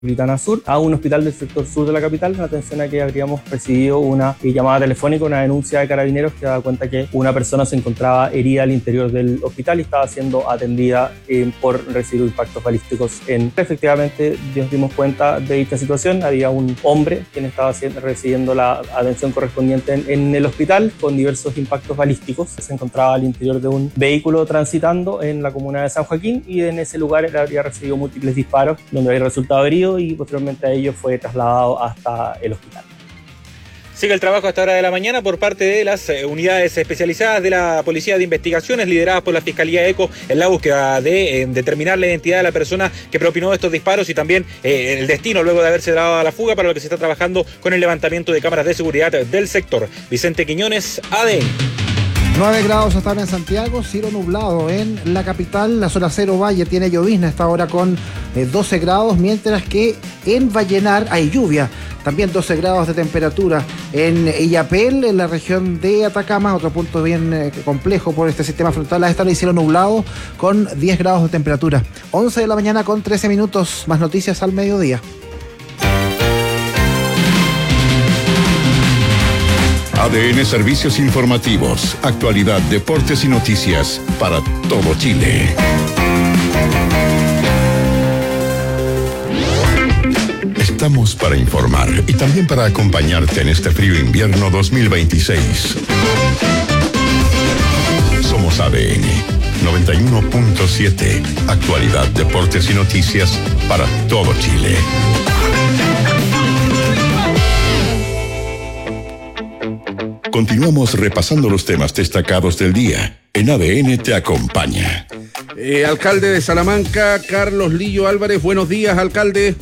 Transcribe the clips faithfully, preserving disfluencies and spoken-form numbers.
Metropolitana Sur a un hospital del sector sur de la capital, en atención a que habríamos recibido una llamada telefónica, una denuncia de Carabineros que da cuenta que una persona se encontraba herida al interior del hospital y estaba siendo atendida eh, por recibir impactos balísticos. En, efectivamente, nos dimos cuenta de dicha situación. Había un hombre quien estaba recibiendo la atención correspondiente en, en el hospital con diversos impactos balísticos. Se encontraba al interior de un vehículo transitando en la comuna de San Joaquín y en ese lugar él habría recibido múltiples disparos donde había resultado herido y posteriormente a ello fue trasladado hasta el hospital. Sigue el trabajo a esta hora de la mañana por parte de las eh, unidades especializadas de la Policía de Investigaciones lideradas por la Fiscalía ECO en la búsqueda de eh, determinar la identidad de la persona que propinó estos disparos y también eh, el destino luego de haberse dado a la fuga, para lo que se está trabajando con el levantamiento de cámaras de seguridad del sector. Vicente Quiñones, A D N. nueve grados están en Santiago, cielo nublado en la capital. La zona cero Valle tiene llovizna hasta ahora con eh, doce grados, mientras que en Vallenar hay lluvia. También doce grados de temperatura. En Illapel, en la región de Atacama, otro punto bien eh, complejo por este sistema frontal, a esta hora hay cielo nublado con diez grados de temperatura. once de la mañana con trece minutos. Más noticias al mediodía. A D N Servicios Informativos, actualidad, deportes y noticias para todo Chile. Estamos para informar y también para acompañarte en este frío invierno dos mil veintiséis. Somos A D N noventa y uno punto siete, actualidad, deportes y noticias para todo Chile. Continuamos repasando los temas destacados del día. En A D N te acompaña. Eh, alcalde de Salamanca, Carlos Lillo Álvarez. Buenos días, alcalde.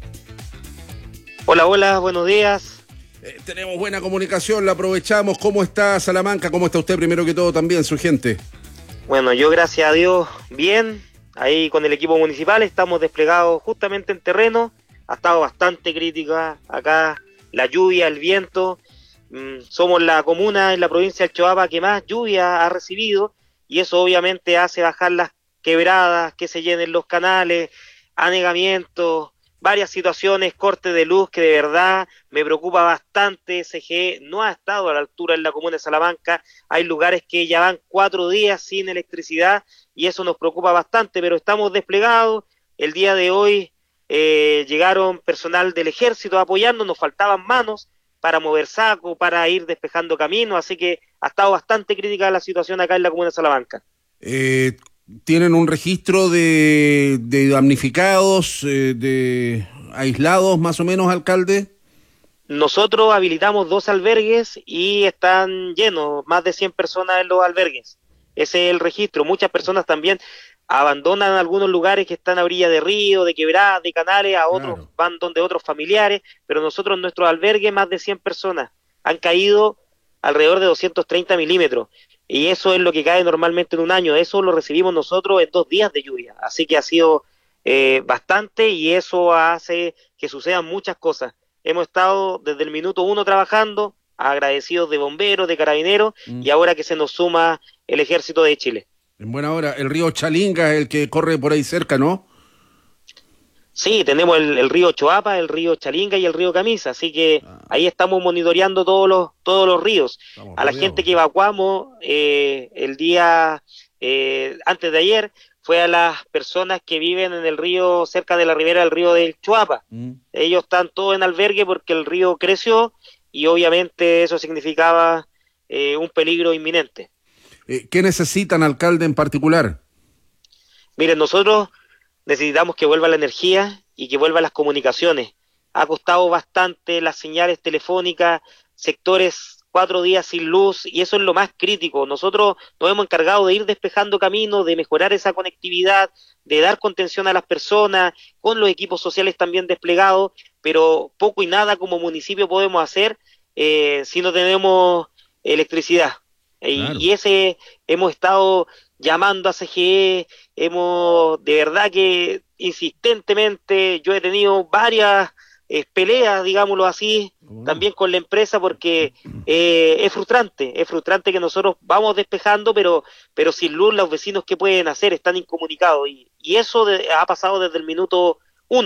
Hola, hola, buenos días. Eh, tenemos buena comunicación, la aprovechamos. ¿Cómo está Salamanca? ¿Cómo está usted primero que todo también, su gente? Bueno, yo gracias a Dios, bien. Ahí con el equipo municipal estamos desplegados justamente en terreno. Ha estado bastante crítica acá la lluvia, el viento. Somos la comuna en la provincia del Choapa que más lluvia ha recibido y eso obviamente hace bajar las quebradas, que se llenen los canales, anegamientos, varias situaciones, corte de luz que de verdad me preocupa bastante. C G E no ha estado a la altura en la comuna de Salamanca, hay lugares que ya van cuatro días sin electricidad y eso nos preocupa bastante, pero estamos desplegados. El día de hoy eh, llegaron personal del ejército apoyando, nos faltaban manos para mover saco, para ir despejando caminos, así que ha estado bastante crítica la situación acá en la comuna de Salamanca. Eh, ¿Tienen un registro de, de damnificados, eh, de aislados más o menos, alcalde? Nosotros habilitamos dos albergues y están llenos, más de cien personas en los albergues. Ese es el registro. Muchas personas también abandonan algunos lugares que están a orilla de río, de quebradas, de canales, a otros claro. Van donde otros familiares, pero nosotros en nuestros albergues más de cien personas. Han caído alrededor de doscientos treinta milímetros, y eso es lo que cae normalmente en un año. Eso lo recibimos nosotros en dos días de lluvia, así que ha sido eh, bastante, y eso hace que sucedan muchas cosas. Hemos estado desde el minuto uno trabajando, agradecidos de bomberos, de carabineros, mm. y ahora que se nos suma el Ejército de Chile. En buena hora, el río Chalinga es el que corre por ahí cerca, ¿no? Sí, tenemos el, el río Choapa, el río Chalinga y el río Camisa, así que ah. ahí estamos monitoreando todos los todos los ríos. Estamos a la rodeados. Gente que evacuamos eh, el día eh, antes de ayer fue a las personas que viven en el río, cerca de la ribera del río del Choapa. Mm. Ellos están todos en albergue porque el río creció y obviamente eso significaba eh, un peligro inminente. ¿Qué necesitan, alcalde, en particular? Miren, nosotros necesitamos que vuelva la energía y que vuelvan las comunicaciones. Ha costado bastante las señales telefónicas, sectores cuatro días sin luz, y eso es lo más crítico. Nosotros nos hemos encargado de ir despejando caminos, de mejorar esa conectividad, de dar contención a las personas, con los equipos sociales también desplegados, pero poco y nada como municipio podemos hacer eh, si no tenemos electricidad. Claro. Y, y ese hemos estado llamando a C G E, hemos de verdad que insistentemente, yo he tenido varias eh, peleas, digámoslo así, oh. también con la empresa, porque eh, es frustrante, es frustrante que nosotros vamos despejando, pero pero sin luz los vecinos ¿qué pueden hacer? Están incomunicados, y, y eso de, ha pasado desde el minuto uno.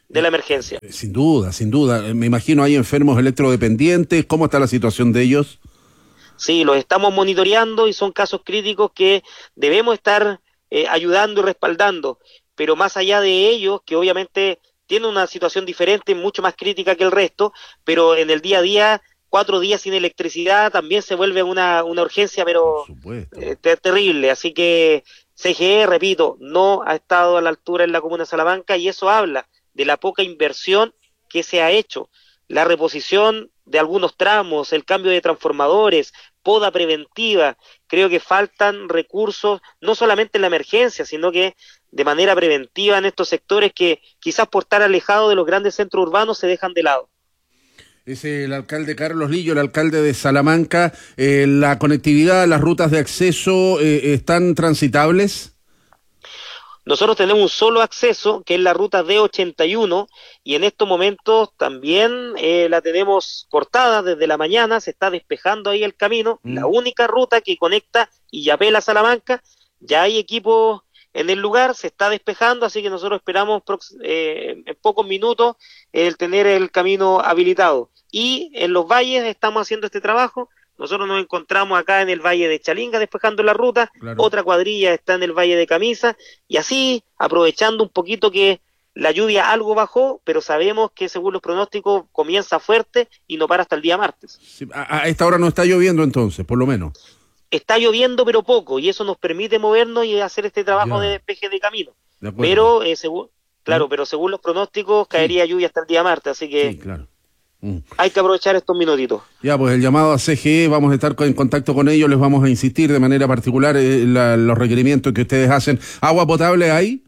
de la emergencia. Sin duda, sin duda. Me imagino hay enfermos electrodependientes. ¿Cómo está la situación de ellos? Sí, los estamos monitoreando y son casos críticos que debemos estar eh, ayudando y respaldando, pero más allá de ellos, que obviamente tienen una situación diferente, mucho más crítica que el resto, pero en el día a día, cuatro días sin electricidad también se vuelve una, una urgencia, pero eh, ter- terrible, así que C G E, repito, no ha estado a la altura en la comuna de Salamanca y eso habla de la poca inversión que se ha hecho, la reposición de algunos tramos, el cambio de transformadores, poda preventiva. Creo que faltan recursos, no solamente en la emergencia, sino que de manera preventiva en estos sectores que quizás por estar alejados de los grandes centros urbanos se dejan de lado. Es el alcalde Carlos Lillo, el alcalde de Salamanca. Eh, ¿La conectividad, las rutas de acceso eh, están transitables? Nosotros tenemos un solo acceso, que es la ruta D ochenta y uno, y en estos momentos también eh, la tenemos cortada desde la mañana, se está despejando ahí el camino, mm. la única ruta que conecta Illapel a Salamanca, ya hay equipos en el lugar, se está despejando, así que nosotros esperamos eh, en pocos minutos el tener el camino habilitado. Y en los valles estamos haciendo este trabajo. Nosotros nos encontramos acá en el Valle de Chalinga despejando la ruta, claro. Otra cuadrilla está en el Valle de Camisa, y así, aprovechando un poquito que la lluvia algo bajó, pero sabemos que según los pronósticos comienza fuerte y no para hasta el día martes. Sí, a, a esta hora no está lloviendo entonces, por lo menos. Está lloviendo pero poco, y eso nos permite movernos y hacer este trabajo ya. de despeje de camino. De pero, eh, según, claro, ¿Mm? pero según los pronósticos caería sí. lluvia hasta el día martes, así que... Sí, claro. Mm. Hay que aprovechar estos minutitos. Ya, pues el llamado a C G E, vamos a estar en contacto con ellos, les vamos a insistir de manera particular eh, la, los requerimientos que ustedes hacen. ¿Agua potable hay?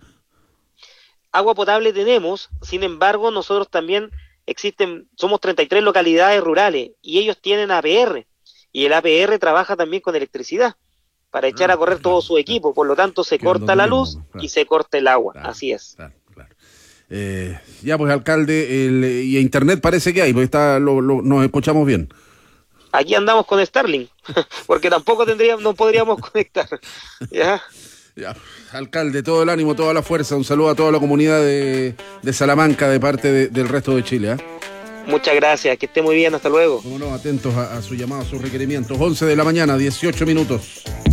Agua potable tenemos, sin embargo, nosotros también existen, somos treinta y tres localidades rurales y ellos tienen A P R, y el A P R trabaja también con electricidad para echar ah, a correr claro, todo su equipo, por lo tanto se corta la luz mismo, claro. y se corta el agua, claro, así es. Claro. Eh, ya pues alcalde, el, y internet parece que hay, porque está, lo, lo, nos escuchamos bien. Aquí andamos con Starlink, porque tampoco tendríamos, no podríamos conectar. ¿Ya? Ya, alcalde, todo el ánimo, toda la fuerza, un saludo a toda la comunidad de, de Salamanca de parte de, del resto de Chile. ¿eh? Muchas gracias, que esté muy bien, hasta luego. Como no, atentos a, a su llamado, a sus requerimientos. once de la mañana, dieciocho minutos.